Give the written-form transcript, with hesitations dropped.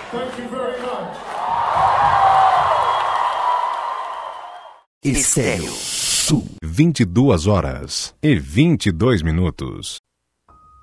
Thank you very much. Estéreo Sul. 22 horas e 22 minutos.